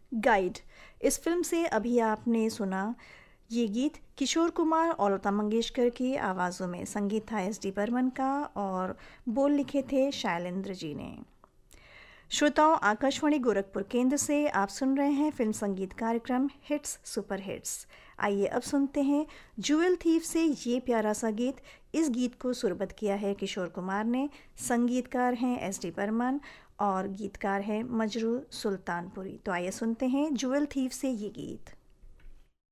Guide. इस film से अभी आपने सुना ये गीत किशोर कुमार और लता मंगेशकर की आवाज़ों में। संगीत था एस डी बर्मन का और बोल लिखे थे शैलेंद्र जी ने। श्रोताओं, आकाशवाणी गोरखपुर केंद्र से आप सुन रहे हैं फिल्म संगीत कार्यक्रम हिट्स सुपर हिट्स। आइए अब सुनते हैं ज्वेल थीफ से ये प्यारा सा गीत। इस गीत को सुरबद्ध किया है किशोर कुमार ने। संगीतकार हैं एस डी बर्मन और गीतकार है मजरू सुल्तानपुरी। तो आइए सुनते हैं ज्वेल थीफ से ये गीत।